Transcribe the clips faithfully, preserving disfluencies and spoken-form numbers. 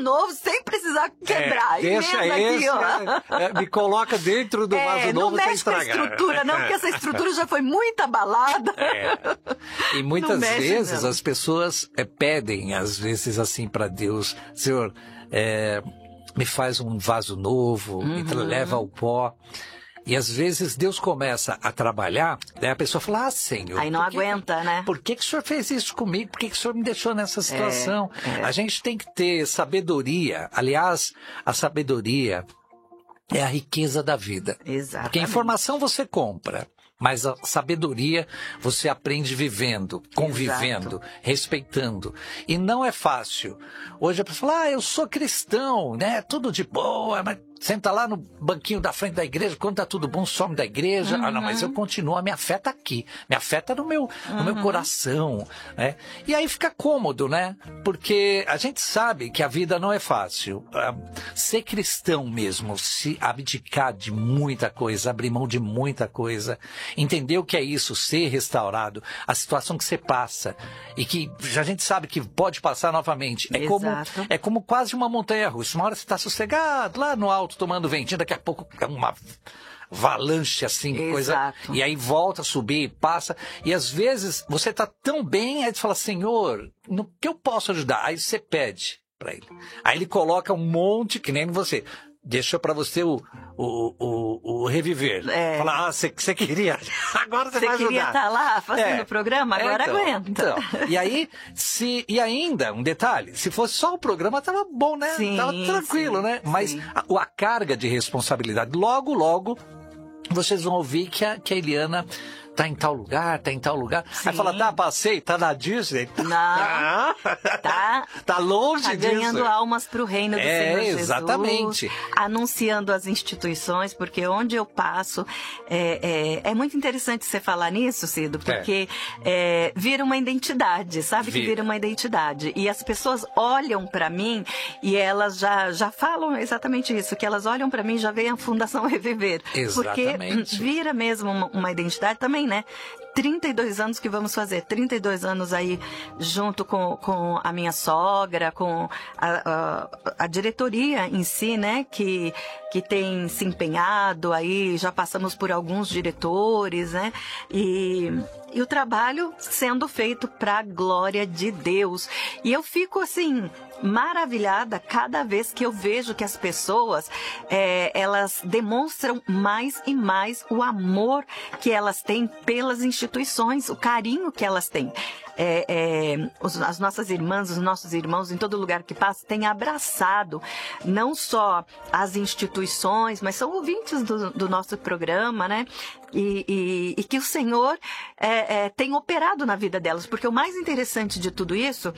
novo sem precisar quebrar. É, deixa esse, aqui, ó. É, é, me coloca dentro do vaso é, novo não sem mexe com a estragar. estrutura, não, porque essa estrutura já foi muito abalada. É. E muitas mexe, vezes não. as pessoas é, pedem, às vezes, assim, para Deus, Senhor, é, me faz um vaso novo, Uhum. me leva ao pó. E às vezes Deus começa a trabalhar, daí a pessoa fala, ah, Senhor... Aí não por que, aguenta, né? Por que, que o Senhor fez isso comigo? Por que, que o Senhor me deixou nessa situação? É, é. A gente tem que ter sabedoria. Aliás, a sabedoria é a riqueza da vida. Exatamente. Porque a informação você compra, mas a sabedoria você aprende vivendo, convivendo, Exato. respeitando. E não é fácil. Hoje a pessoa fala, ah, eu sou cristão, né? Tudo de boa, mas senta lá no banquinho da frente da igreja, quando tá tudo bom, some da igreja. Uhum. Ah, não, mas eu continuo, a minha fé tá aqui. Minha fé tá no meu, no meu Uhum. coração, né? E aí fica cômodo, né? Porque a gente sabe que a vida não é fácil. Ah, ser cristão mesmo, se abdicar de muita coisa, abrir mão de muita coisa, entender o que é isso, ser restaurado, a situação que você passa e que a gente sabe que pode passar novamente. É como, Exato. é como quase uma montanha-russa. Uma hora você está sossegado, lá no alto, tomando ventinho, daqui a pouco é uma avalanche assim, coisa. Exato. E aí volta a subir, passa. E às vezes você está tão bem, aí você fala, Senhor, no que eu posso ajudar? Aí você pede para ele. Aí ele coloca um monte, que nem você. Deixou para você o, o, o, o reviver. É. Fala, ah, você queria. Agora você, Você vai ajudar. queria estar lá fazendo É. o programa, agora É, então, aguenta. Então, e aí, se, e ainda, um detalhe, se fosse só o programa, tava bom, né? Sim, tava tranquilo, sim, né? Mas sim. a, a carga de responsabilidade, logo, logo, vocês vão ouvir que a, que a Eliana tá em tal lugar, tá em tal lugar. Sim. Aí fala, tá, passei, tá na Disney. Tá, Não, tá, tá longe tá disso. ganhando almas para o reino do É, Senhor Jesus. exatamente. Anunciando as instituições, porque onde eu passo, é, é, é muito interessante você falar nisso, Cido, porque é. É, vira uma identidade, sabe Vira. que vira uma identidade. E as pessoas olham para mim e elas já, já falam exatamente isso, que elas olham para mim e já veem a Fundação Reviver. Exatamente. Porque vira mesmo uma, uma identidade também, né? trinta e dois anos que vamos fazer, trinta e dois anos aí junto com, com a minha sogra, com a, a, a diretoria em si, né, que, que tem se empenhado aí, já passamos por alguns diretores, né, e, e o trabalho sendo feito para a glória de Deus. E eu fico assim, maravilhada cada vez que eu vejo que as pessoas, é, elas demonstram mais e mais o amor que elas têm pelas instituições, o carinho que elas têm. É, é, os, as nossas irmãs, os nossos irmãos, em todo lugar que passa, têm abraçado não só as instituições, mas são ouvintes do, do nosso programa, né? E, e, e que o Senhor é, é, tem operado na vida delas, porque o mais interessante de tudo isso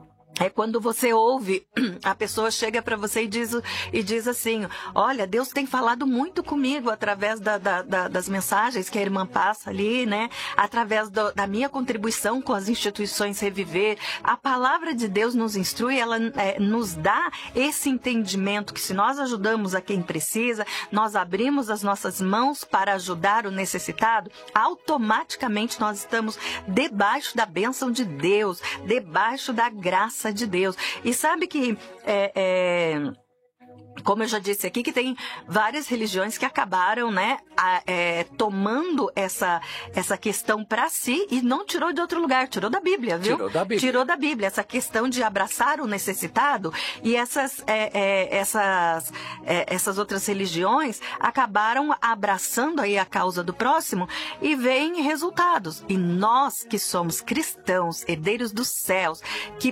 é quando você ouve, a pessoa chega para você e diz, e diz assim, olha, Deus tem falado muito comigo através da, da, da, das mensagens que a irmã passa ali, né? Através do, da minha contribuição com as instituições Reviver. A palavra de Deus nos instrui, ela é, nos dá esse entendimento que se nós ajudamos a quem precisa, nós abrimos as nossas mãos para ajudar o necessitado, automaticamente nós estamos debaixo da bênção de Deus, debaixo da graça de Deus. E sabe que é, é, como eu já disse aqui, que tem várias religiões que acabaram, né, a, é, tomando essa, essa questão para si e não tirou de outro lugar, tirou da Bíblia, viu? Tirou da Bíblia. Tirou da Bíblia, essa questão de abraçar o necessitado, e essas, é, é, essas, é, essas outras religiões acabaram abraçando aí a causa do próximo e veem resultados. E nós que somos cristãos, herdeiros dos céus, que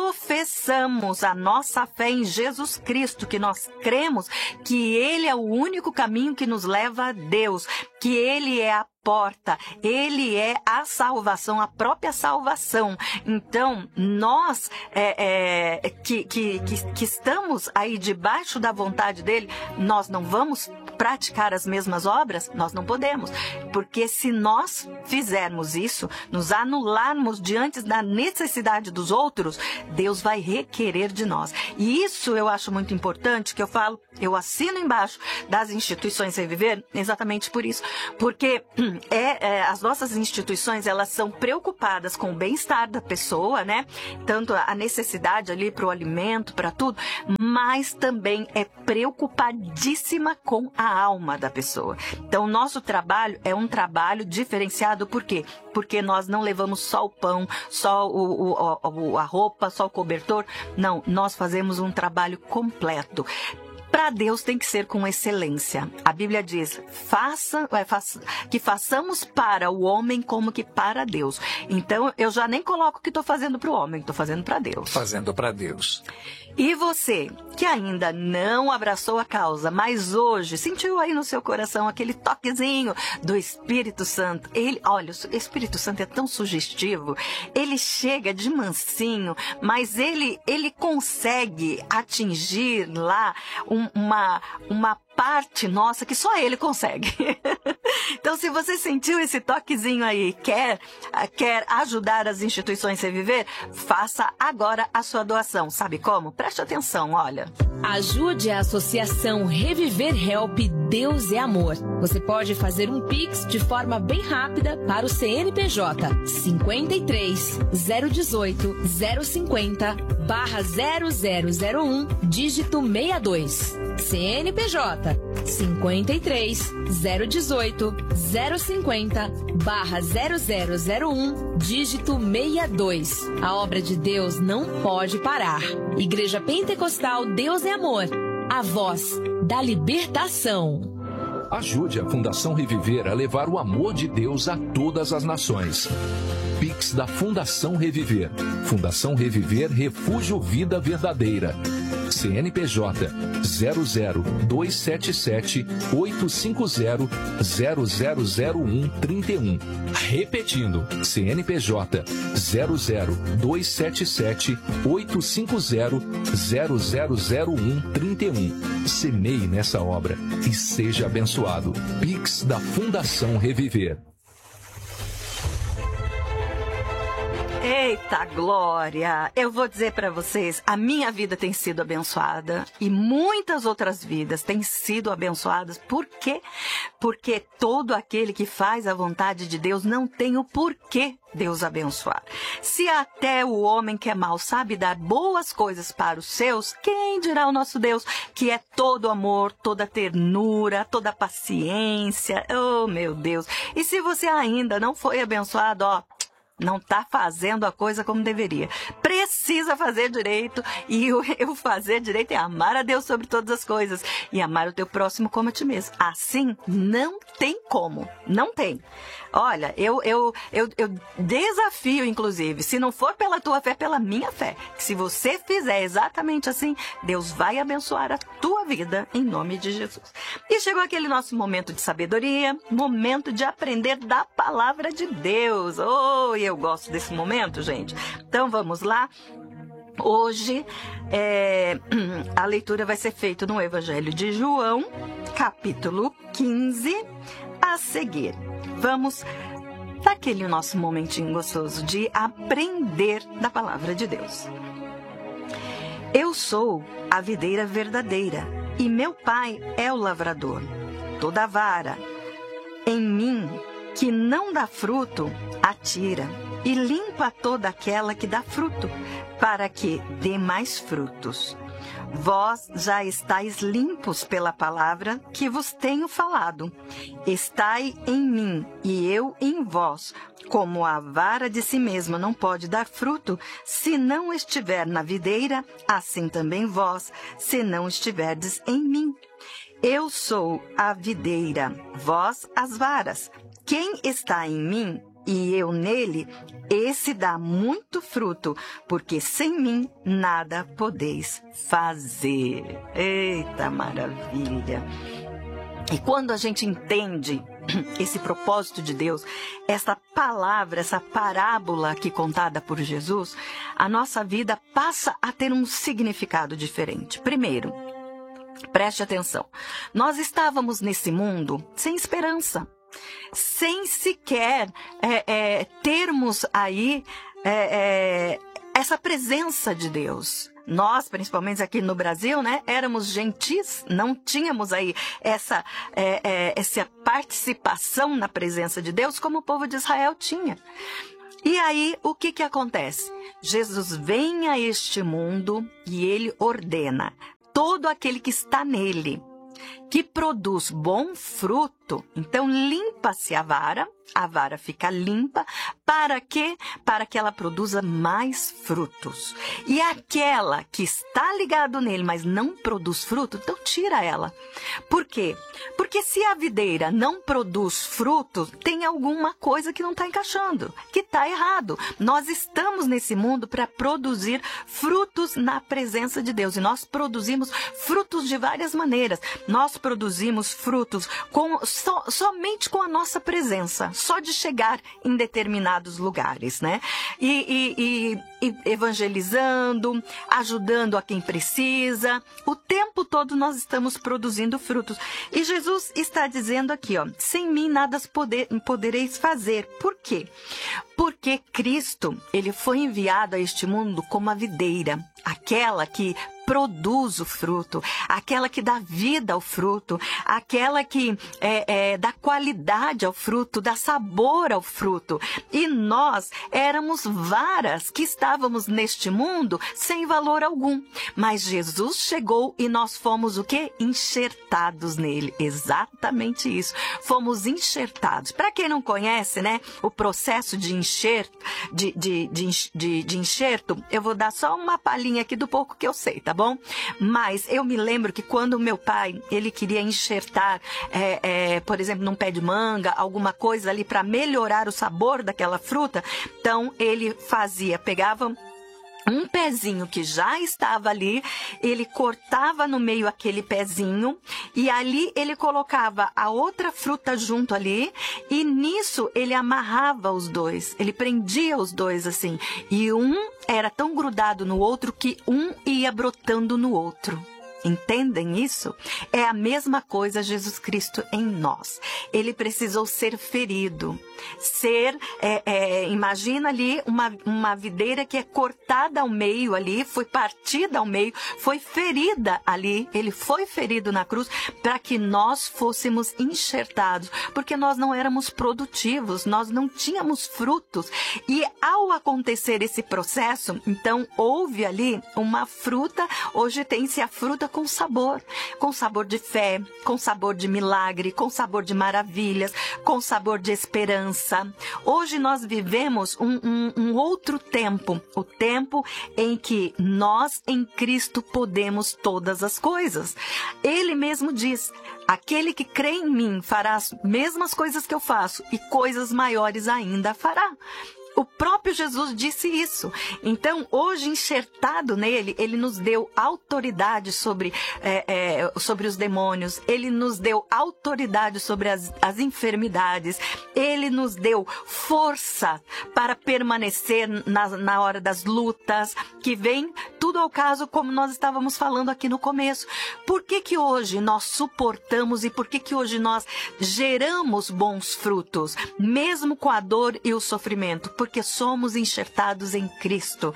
professamos a nossa fé em Jesus Cristo, que nós cremos que Ele é o único caminho que nos leva a Deus, que Ele é a porta, Ele é a salvação, a própria salvação. Então, nós é, é, que, que, que, que estamos aí debaixo da vontade dEle, nós não vamos praticar as mesmas obras? Nós não podemos, porque se nós fizermos isso, nos anularmos diante da necessidade dos outros, Deus vai requerer de nós. E isso eu acho muito importante, que eu falo, eu assino embaixo das instituições Reviver, exatamente por isso, porque é, é, as nossas instituições, elas são preocupadas com o bem-estar da pessoa, né? Tanto a necessidade ali para o alimento, para tudo, mas também é preocupadíssima com a alma da pessoa. Então, o nosso trabalho é um trabalho diferenciado, por quê? Porque nós não levamos só o pão, só o, o, o, a roupa, só o cobertor. Não, nós fazemos um trabalho completo. Para Deus tem que ser com excelência. A Bíblia diz, faça, faça, que façamos para o homem como que para Deus. Então, eu já nem coloco o que estou fazendo para o homem, estou fazendo para Deus. Fazendo para Deus. E você, que ainda não abraçou a causa, mas hoje sentiu aí no seu coração aquele toquezinho do Espírito Santo. Ele, olha, o Espírito Santo é tão sugestivo, ele chega de mansinho, mas ele, ele consegue atingir lá um, uma, uma parte nossa que só ele consegue. Então, se você sentiu esse toquezinho aí, quer, quer ajudar as instituições Reviver, faça agora a sua doação. Sabe como? Preste atenção, olha. Ajude a Associação Reviver Help Deus é Amor. Você pode fazer um Pix de forma bem rápida para o C N P J cinquenta e três, zero dezoito, zero cinquenta, barra zero zero zero um, dígito sessenta e dois. C N P J cinquenta e três, zero dezoito, zero cinquenta, barra zero zero zero um, dígito sessenta e dois. A obra de Deus não pode parar. Igreja Pentecostal Deus é Amor, a voz da libertação. Ajude a Fundação Reviver a levar o amor de Deus a todas as nações. Pix da Fundação Reviver. Fundação Reviver Refúgio Vida Verdadeira. C N P J zero zero dois sete sete oito cinco zero zero zero zero um trinta e um. Repetindo, C N P J zero zero dois sete sete oito cinco zero zero zero zero um trinta e um. Semeie nessa obra e seja abençoado. Pix da Fundação Reviver. Eita glória! Eu vou dizer para vocês, a minha vida tem sido abençoada e muitas outras vidas têm sido abençoadas. Por quê? Porque todo aquele que faz a vontade de Deus não tem o porquê Deus abençoar. Se até o homem que é mau sabe dar boas coisas para os seus, quem dirá o nosso Deus, que é todo amor, toda ternura, toda paciência? Oh, meu Deus! E se você ainda não foi abençoado, ó, não está fazendo a coisa como deveria. Precisa fazer direito. E o, o fazer direito é amar a Deus sobre todas as coisas. E amar o teu próximo como a ti mesmo. Assim, não tem como. Não tem. Olha, eu, eu, eu, eu desafio, inclusive, se não for pela tua fé, pela minha fé, que se você fizer exatamente assim, Deus vai abençoar a tua vida, em nome de Jesus. E chegou aquele nosso momento de sabedoria, momento de aprender da palavra de Deus. Oh, eu gosto desse momento, gente. Então, vamos lá. Hoje, é, a leitura vai ser feita no Evangelho de João, capítulo quinze, a seguir. Vamos daquele nosso momentinho gostoso de aprender da palavra de Deus. Eu sou a videira verdadeira e meu pai é o lavrador. Toda vara em mim que não dá fruto, atira e limpa toda aquela que dá fruto, para que dê mais frutos. Vós já estáis limpos pela palavra que vos tenho falado. Estai em mim e eu em vós. Como a vara de si mesma não pode dar fruto, se não estiver na videira, assim também vós, se não estiverdes em mim. Eu sou a videira, vós as varas. Quem está em mim e eu nele, esse dá muito fruto, porque sem mim nada podeis fazer. Eita maravilha! E quando a gente entende esse propósito de Deus, essa palavra, essa parábola aqui contada por Jesus, a nossa vida passa a ter um significado diferente. Primeiro, Preste atenção. Nós estávamos nesse mundo sem esperança, sem sequer é, é, termos aí é, é, essa presença de Deus. Nós, principalmente aqui no Brasil, né, éramos gentis, não tínhamos aí essa, é, é, essa participação na presença de Deus como o povo de Israel tinha. E aí, o que que acontece? Jesus vem a este mundo e ele ordena todo aquele que está nele, que produz bom fruto, então limpa-se a vara, a vara fica limpa, para quê? Para que ela produza mais frutos. E aquela que está ligado nele, mas não produz fruto, então tira ela. Por quê? Porque se a videira não produz fruto, tem alguma coisa que não está encaixando, que está errado. Nós estamos nesse mundo para produzir frutos na presença de Deus. E nós produzimos frutos de várias maneiras. Nós produzimos frutos com, so, somente com a nossa presença, só de chegar em determinados lugares, né? E, e, e, e evangelizando, ajudando a quem precisa. O tempo todo nós estamos produzindo frutos. E Jesus está dizendo aqui, ó, sem mim nada poder, podereis fazer. Por quê? Porque Cristo, ele foi enviado a este mundo como a videira, aquela que produz o fruto, aquela que dá vida ao fruto, aquela que é, é, dá qualidade ao fruto, dá sabor ao fruto. E nós éramos varas que estávamos neste mundo sem valor algum. Mas Jesus chegou e nós fomos o quê? Enxertados nele. Exatamente isso. Fomos enxertados. Para quem não conhece, né, o processo de enxerto, de, de, de, de, de enxerto, eu vou dar só uma palhinha aqui do pouco que eu sei, tá bom? Mas eu me lembro que quando o meu pai, ele queria enxertar, é, é, por exemplo, num pé de manga, alguma coisa ali para melhorar o sabor daquela fruta, então ele fazia, pegava um pezinho que já estava ali, ele cortava no meio aquele pezinho e ali ele colocava a outra fruta junto ali e nisso ele amarrava os dois, ele prendia os dois assim e um era tão grudado no outro que um ia brotando no outro. Entendem isso? É a mesma coisa Jesus Cristo em nós. Ele precisou ser ferido. Ser, é, é, imagina ali uma, uma videira que é cortada ao meio ali, foi partida ao meio, foi ferida ali. Ele foi ferido na cruz para que nós fôssemos enxertados, porque nós não éramos produtivos, nós não tínhamos frutos. E ao acontecer esse processo, então houve ali uma fruta, hoje tem-se a fruta com sabor, com sabor de fé, com sabor de milagre, com sabor de maravilhas, com sabor de esperança. Hoje nós vivemos um, um, um outro tempo, o tempo em que nós em Cristo podemos todas as coisas. Ele mesmo diz, aquele que crê em mim fará as mesmas coisas que eu faço e coisas maiores ainda fará. O próprio Jesus disse isso. Então, hoje, enxertado nele, ele nos deu autoridade sobre, é, é, sobre os demônios. Ele nos deu autoridade sobre as, as enfermidades. Ele nos deu força para permanecer na, na hora das lutas, que vem tudo ao caso como nós estávamos falando aqui no começo. Por que que hoje nós suportamos e por que que hoje nós geramos bons frutos, mesmo com a dor e o sofrimento? Porque somos enxertados em Cristo.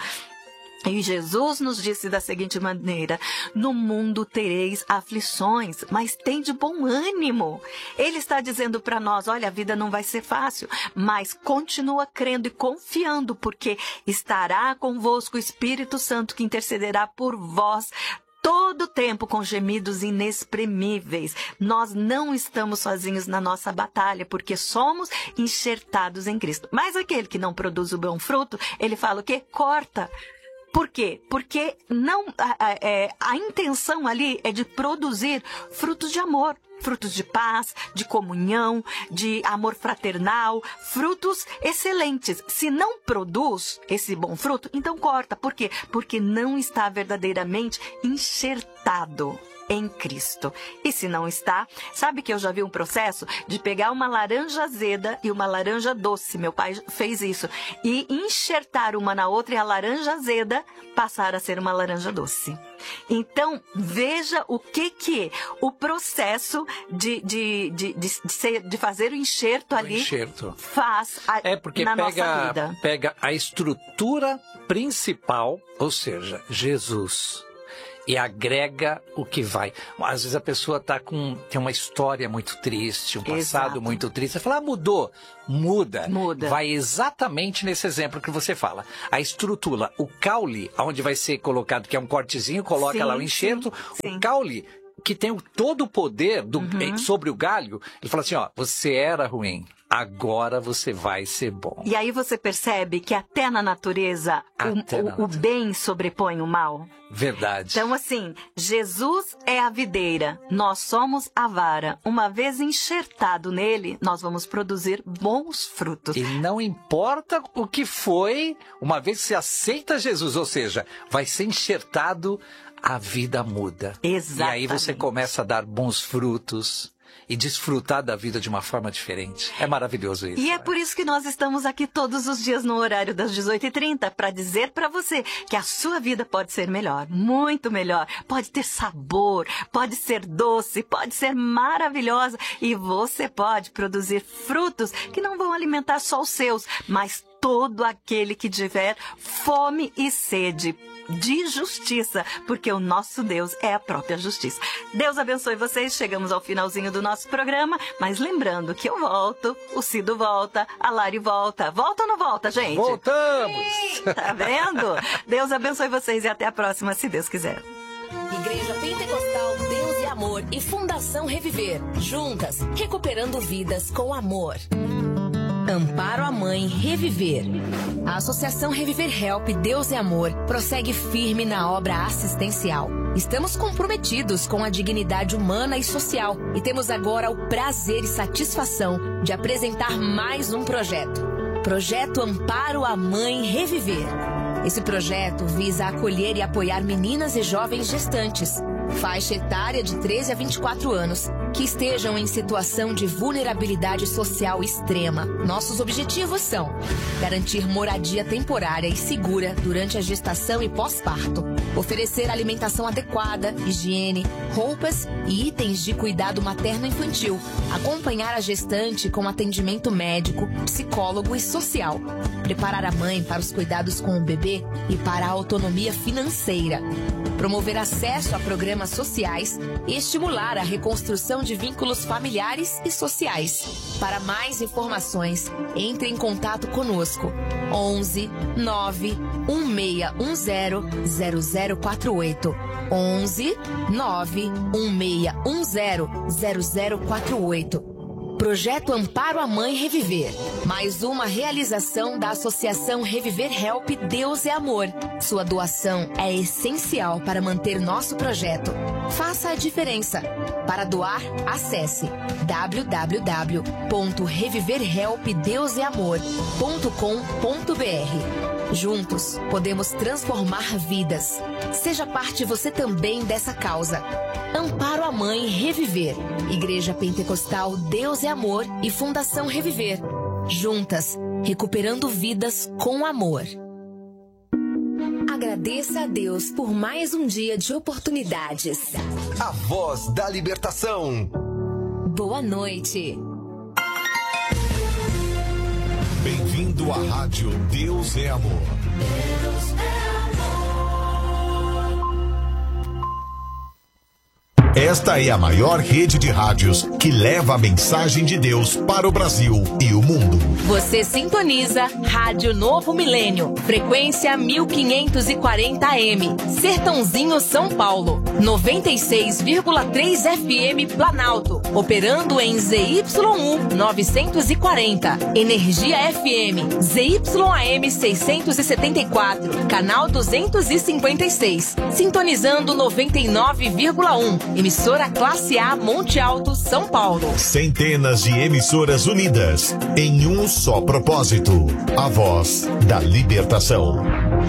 E Jesus nos disse da seguinte maneira, no mundo tereis aflições, mas tende bom ânimo. Ele está dizendo para nós, olha, a vida não vai ser fácil, mas continua crendo e confiando, porque estará convosco o Espírito Santo que intercederá por vós todo o tempo com gemidos inexprimíveis. Nós não estamos sozinhos na nossa batalha, porque somos enxertados em Cristo. Mas aquele que não produz o bom fruto, ele fala o quê? Corta. Por quê? Porque não, a, a, a intenção ali é de produzir frutos de amor, frutos de paz, de comunhão, de amor fraternal, frutos excelentes. Se não produz esse bom fruto, então corta. Por quê? Porque não está verdadeiramente enxertado em Cristo. E se não está, sabe que eu já vi um processo de pegar uma laranja azeda e uma laranja doce, meu pai fez isso, e enxertar uma na outra e a laranja azeda passar a ser uma laranja doce. Então, veja o que que é o processo de, de, de, de, de, ser, de fazer o enxerto ali o enxerto. faz a, é porque na pega, nossa vida. Pega a estrutura principal, ou seja, Jesus, e agrega o que vai. Às vezes a pessoa tá com, tem uma história muito triste, um passado Exato. muito triste. Você fala, ah, mudou. Muda. Muda. Vai exatamente nesse exemplo que você fala. A estrutura, o caule, onde vai ser colocado, que é um cortezinho, coloca Sim, lá o enxerto. sim, sim. O caule, que tem o, todo o poder do, Uhum. sobre o galho, ele fala assim, ó, você era ruim. Agora você vai ser bom. E aí você percebe que até na natureza, Até o, na o, o bem sobrepõe o mal. Verdade. Então, assim, Jesus é a videira, nós somos a vara. Uma vez enxertado nele, nós vamos produzir bons frutos. E não importa o que foi, uma vez que você aceita Jesus, ou seja, vai ser enxertado, a vida muda. Exatamente. E aí você começa a dar bons frutos e desfrutar da vida de uma forma diferente. É maravilhoso isso. E é né? por isso que nós estamos aqui todos os dias no horário das dezoito e trinta, para dizer para você que a sua vida pode ser melhor, muito melhor, pode ter sabor, pode ser doce, pode ser maravilhosa e você pode produzir frutos que não vão alimentar só os seus, mas todo aquele que tiver fome e sede de justiça, porque o nosso Deus é a própria justiça. Deus abençoe vocês. Chegamos ao finalzinho do nosso programa, mas lembrando que eu volto, o Cido volta, a Lari volta. Volta ou não volta, gente? Voltamos! Tá vendo? Deus abençoe vocês e até a próxima, se Deus quiser. Igreja Pentecostal Deus e Amor e Fundação Reviver. Juntas, recuperando vidas com amor. Amparo à Mãe Reviver. A Associação Reviver Help Deus e Amor prossegue firme na obra assistencial. Estamos comprometidos com a dignidade humana e social e temos agora o prazer e satisfação de apresentar mais um projeto. Projeto Amparo à Mãe Reviver. Esse projeto visa acolher e apoiar meninas e jovens gestantes, faixa etária de treze a vinte e quatro anos, que estejam em situação de vulnerabilidade social extrema. Nossos objetivos são garantir moradia temporária e segura durante a gestação e pós-parto, oferecer alimentação adequada, higiene, roupas e itens de cuidado materno-infantil, acompanhar a gestante com atendimento médico, psicólogo e social, preparar a mãe para os cuidados com o bebê e para a autonomia financeira, promover acesso a programas sociais e estimular a reconstrução de vínculos familiares e sociais. Para mais informações, entre em contato conosco. onze nove um seis um zero zero zero quatro oito. onze nove um seis um zero zero zero quatro oito. Projeto Amparo à Mãe Reviver. Mais uma realização da Associação Reviver Help Deus é Amor. Sua doação é essencial para manter nosso projeto. Faça a diferença. Para doar, acesse w w w ponto reviver help deus e amor ponto com ponto b r. Juntos, podemos transformar vidas. Seja parte você também dessa causa. Amparo à Mãe Reviver. Igreja Pentecostal Deus e Amor e Fundação Reviver. Juntas, recuperando vidas com amor. Agradeça a Deus por mais um dia de oportunidades. A voz da libertação. Boa noite. Bem-vindo à Rádio Deus é Amor. Deus é amor. Esta é a maior rede de rádios que leva a mensagem de Deus para o Brasil e o mundo. Você sintoniza Rádio Novo Milênio, frequência mil quinhentos e quarenta A M, Sertãozinho, São Paulo, noventa e seis vírgula três F M Planalto, operando em Z Y um novecentos e quarenta, Energia F M, Z Y A M seiscentos e setenta e quatro, canal duzentos e cinquenta e seis, sintonizando noventa e nove vírgula um, Emissora Classe A Monte Alto, São Paulo. Centenas de emissoras unidas em um só propósito: a voz da libertação.